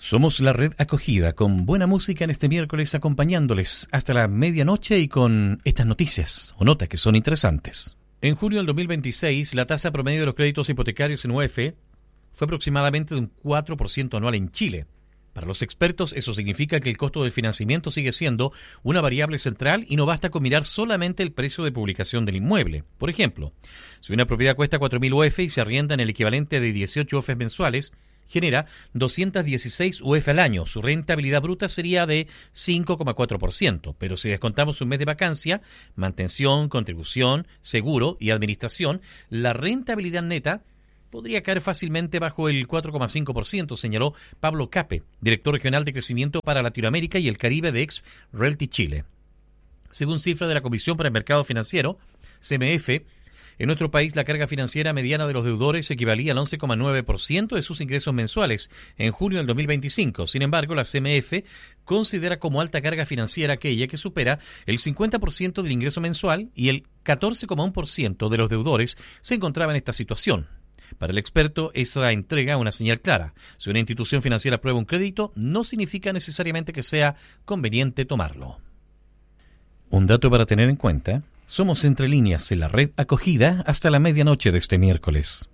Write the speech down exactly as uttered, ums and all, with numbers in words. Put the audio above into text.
Somos la red acogida con buena música en este miércoles acompañándoles hasta la medianoche y con estas noticias o notas que son interesantes. En junio del dos mil veintiséis, la tasa promedio de los créditos hipotecarios en U E F fue aproximadamente de un cuatro por ciento anual en Chile. Para los expertos, eso significa que el costo del financiamiento sigue siendo una variable central y no basta con mirar solamente el precio de publicación del inmueble. Por ejemplo, si una propiedad cuesta cuatro mil U E F y se arrienda en el equivalente de dieciocho U E F mensuales, genera doscientos dieciséis U E F al año. Su rentabilidad bruta sería de cinco coma cuatro por ciento, pero si descontamos un mes de vacancia, mantención, contribución, seguro y administración, la rentabilidad neta podría caer fácilmente bajo el cuatro coma cinco por ciento, señaló Pablo Cape, director regional de crecimiento para Latinoamérica y el Caribe de Ex Realty Chile. Según cifras de la Comisión para el Mercado Financiero, C M F, en nuestro país la carga financiera mediana de los deudores equivalía al once coma nueve por ciento de sus ingresos mensuales en junio del dos mil veinticinco. Sin embargo, la C M F considera como alta carga financiera aquella que supera el cincuenta por ciento del ingreso mensual y el catorce coma uno por ciento de los deudores se encontraba en esta situación. Para el experto, esa entrega una señal clara. Si una institución financiera aprueba un crédito, no significa necesariamente que sea conveniente tomarlo. Un dato para tener en cuenta: somos Entre Líneas en la red acogida hasta la medianoche de este miércoles.